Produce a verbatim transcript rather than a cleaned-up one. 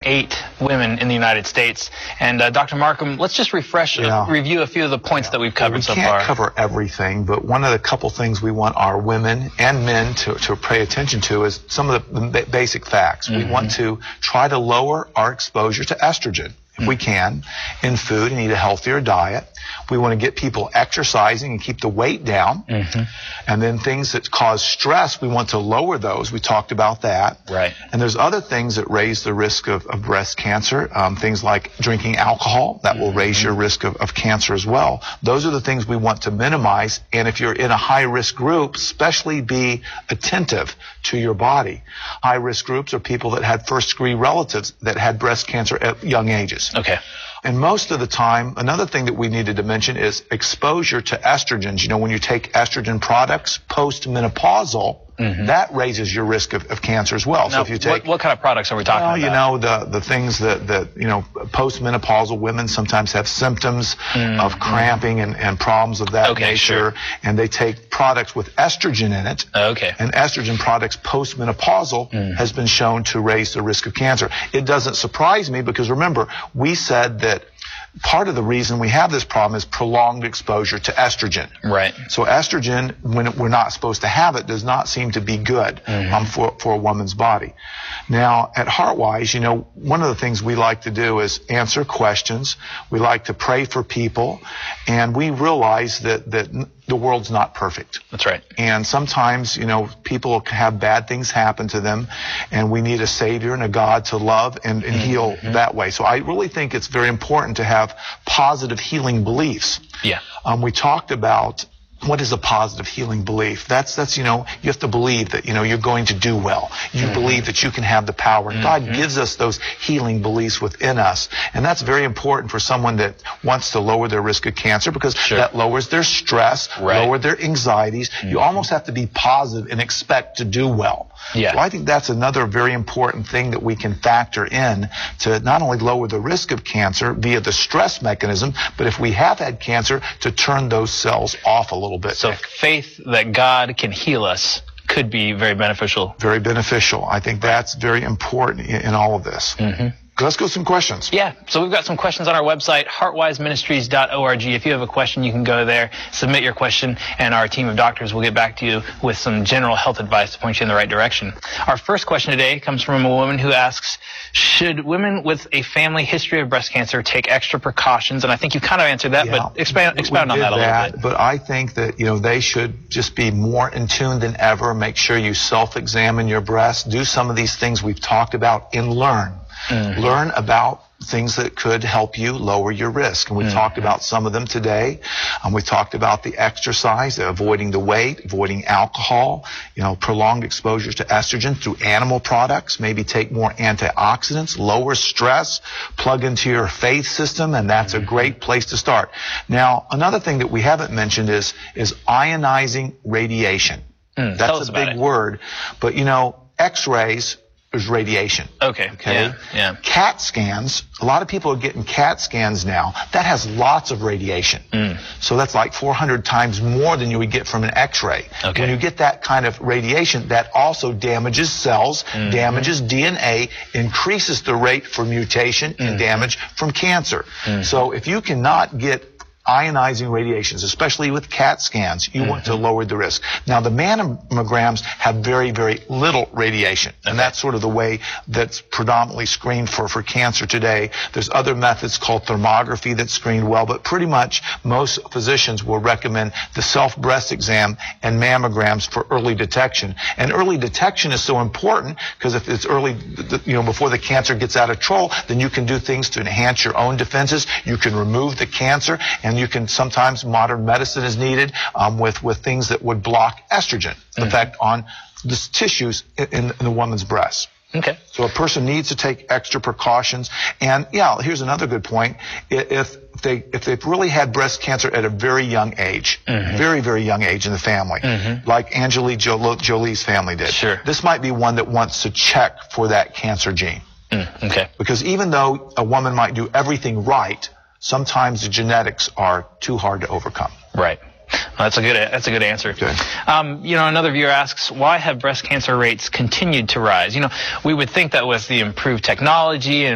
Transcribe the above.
eight women in the United States. And uh, Doctor Markham, let's just refresh, yeah. uh, review a few of the points yeah. that we've covered well, we so can't far. cover everything, but one of the couple things we want our women and men to, to pay attention to is some of the, the basic facts. Mm-hmm. We want to try to lower our exposure to estrogen, if we can, in food and eat a healthier diet. We want to get people exercising and keep the weight down. Mm-hmm. And then things that cause stress, we want to lower those. We talked about that. Right. And there's other things that raise the risk of, of breast cancer, um, things like drinking alcohol. That will mm-hmm. raise your risk of, of cancer as well. Those are the things we want to minimize. And if you're in a high-risk group, especially be attentive to your body. High-risk groups are people that had first-degree relatives that had breast cancer at young ages. Okay. And most of the time, another thing that we needed to mention is exposure to estrogens. You know, when you take estrogen products post-menopausal, mm-hmm. that raises your risk of, of cancer as well. Now, so if you take, what, what kind of products are we talking well, about? You know, the, the things that, that, you know, post-menopausal women sometimes have symptoms mm-hmm. of cramping and, and problems of that okay, nature. Sure. And they take products with estrogen in it. Okay. And estrogen products post-menopausal mm. has been shown to raise the risk of cancer. It doesn't surprise me because, remember, we said that part of the reason we have this problem is prolonged exposure to estrogen. Right. So estrogen, when we're not supposed to have it, does not seem to be good mm-hmm. um, for, for a woman's body. Now, at HeartWise, you know, one of the things we like to do is answer questions. We like to pray for people. And we realize that, that the world's not perfect. That's right. And sometimes, you know, people have bad things happen to them, and we need a Savior and a God to love and, and mm-hmm. heal that way. So I really think it's very important to have positive healing beliefs. Yeah. Um, we talked about what is a positive healing belief. That's, that's, you know, you have to believe that, you know, you're going to do well. You mm-hmm. believe that you can have the power. And mm-hmm. God gives us those healing beliefs within us. And that's very important for someone that wants to lower their risk of cancer because sure. that lowers their stress, right. lower their anxieties. Mm-hmm. You almost have to be positive and expect to do well. Yeah. So I think that's another very important thing that we can factor in to not only lower the risk of cancer via the stress mechanism, but if we have had cancer, to turn those cells off a little bit. So faith that God can heal us could be very beneficial. Very beneficial. I think that's very important in, in all of this. Mm-hmm. Let's go some questions. Yeah, so we've got some questions on our website, heartwise ministries dot org. If you have a question, you can go there, submit your question, and our team of doctors will get back to you with some general health advice to point you in the right direction. Our first question today comes from a woman who asks, should women with a family history of breast cancer take extra precautions? And I think you kind of answered that, yeah, but expand, expound on that a little that, bit. But I think that, you know, they should just be more in tune than ever. Make sure you self-examine your breast. Do some of these things we've talked about and learn. Mm-hmm. Learn about things that could help you lower your risk. And we mm-hmm. talked about some of them today. Um, we talked about the exercise, avoiding the weight, avoiding alcohol, you know, prolonged exposure to estrogen through animal products, maybe take more antioxidants, lower stress, plug into your faith system, and that's mm-hmm. a great place to start. Now, another thing that we haven't mentioned is, is ionizing radiation. Mm, that's a big it. word. But, you know, X-rays is radiation. Okay. Okay. Yeah, yeah. CAT scans, a lot of people are getting CAT scans now. That has lots of radiation. Mm. So that's like four hundred times more than you would get from an X-ray. Okay. When you get that kind of radiation, that also damages cells, mm-hmm. damages D N A, increases the rate for mutation mm-hmm. and damage from cancer. Mm-hmm. So if you cannot get ionizing radiations, especially with CAT scans, you mm-hmm. want to lower the risk. Now, the mammograms have very, very little radiation, okay. and that's sort of the way that's predominantly screened for, for cancer today. There's other methods called thermography that screen well, but pretty much most physicians will recommend the self-breast exam and mammograms for early detection. And early detection is so important because if it's early, you know, before the cancer gets out of control, then you can do things to enhance your own defenses. You can remove the cancer, and you can sometimes, modern medicine is needed um, with, with things that would block estrogen mm-hmm. effect on the tissues in, in the woman's breast. Okay. So a person needs to take extra precautions. And yeah, here's another good point. If they, if they've really had breast cancer at a very young age, mm-hmm. very, very young age in the family, mm-hmm. like Angelina Jolie's family did, sure. this might be one that wants to check for that cancer gene. Mm, okay. Because even though a woman might do everything right, sometimes the genetics are too hard to overcome. Right. Well, that's a good. That's a good answer. Okay. Um, you know, another viewer asks, why have breast cancer rates continued to rise? You know, we would think that with the improved technology and